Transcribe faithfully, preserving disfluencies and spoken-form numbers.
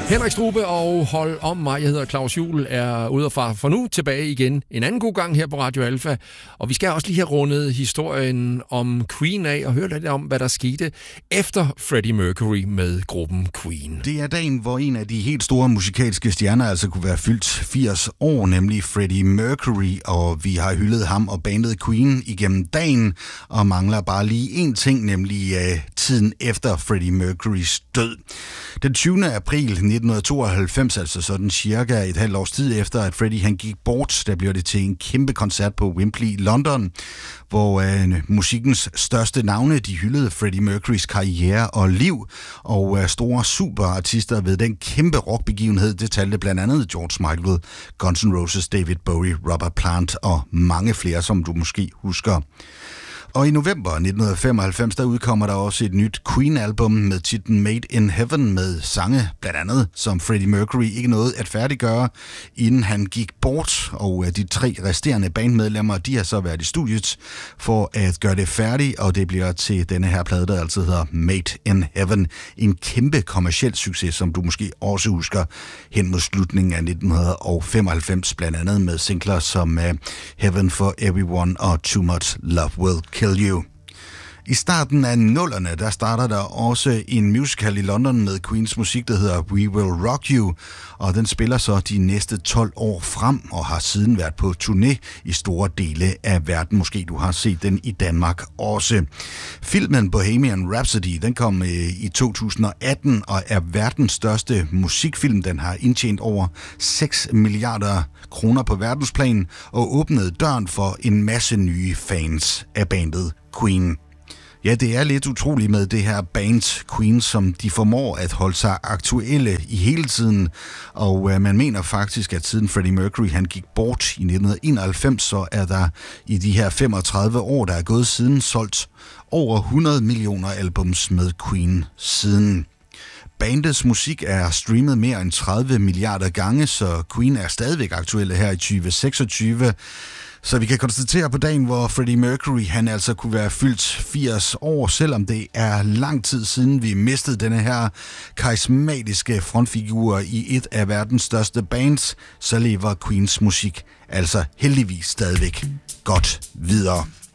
Henrik Strube og Hold om mig. Jeg hedder Claus Juhl, er ude og far for nu tilbage igen en anden god gang her på Radio Alfa. Og vi skal også lige have rundet historien om Queen af og høre lidt om, hvad der skete efter Freddie Mercury med gruppen Queen. Det er dagen, hvor en af de helt store musikalske stjerner altså kunne være fyldt firs år, nemlig Freddie Mercury. Og vi har hyldet ham og bandet Queen igennem dagen og mangler bare lige én ting, nemlig uh, tiden efter Freddie Mercurys død. Den tyvende april nitten tooghalvfems, altså sådan cirka et halvt års tid efter, at Freddie han gik bort, der blev det til en kæmpe koncert på Wembley i London, hvor øh, musikkens største navne, de hyldede Freddie Mercurys karriere og liv, og øh, store superartister ved den kæmpe rockbegivenhed, det talte blandt andet George Michael, Guns N' Roses, David Bowie, Robert Plant og mange flere, som du måske husker. Og i november nitten femoghalvfems, der udkommer der også et nyt Queen-album med titlen Made in Heaven med sange, blandt andet, som Freddie Mercury ikke nåede at færdiggøre, inden han gik bort. Og de tre resterende bandmedlemmer, de har så været i studiet for at gøre det færdigt, og det bliver til denne her plade, der altid hedder Made in Heaven. En kæmpe kommerciel succes, som du måske også husker hen mod slutningen af nitten femoghalvfems, blandt andet med singler som uh, Heaven for Everyone og Too Much Love Will Kill You. I starten af nullerne, der starter der også en musical i London med Queens musik, der hedder We Will Rock You, og den spiller så de næste tolv år frem og har siden været på turné i store dele af verden. Måske du har set den i Danmark også. Filmen Bohemian Rhapsody, den kom i to tusind og atten og er verdens største musikfilm. Den har indtjent over seks milliarder kroner på verdensplan og åbnede døren for en masse nye fans af bandet Queen. Ja, det er lidt utroligt med det her band Queen, som de formår at holde sig aktuelle i hele tiden. Og øh, man mener faktisk, at siden Freddie Mercury han gik bort i nitten enoghalvfems, så er der i de her femogtredive år, der er gået siden, solgt over hundrede millioner albums med Queen siden. Bandets musik er streamet mere end tredive milliarder gange, så Queen er stadigvæk aktuelle her i tyve seksogtyve. Så vi kan konstatere på dagen, hvor Freddie Mercury han altså kunne være fyldt firs år, selvom det er lang tid siden vi mistede denne her karismatiske frontfigur i et af verdens største bands, så lever Queens musik altså heldigvis stadigvæk godt videre.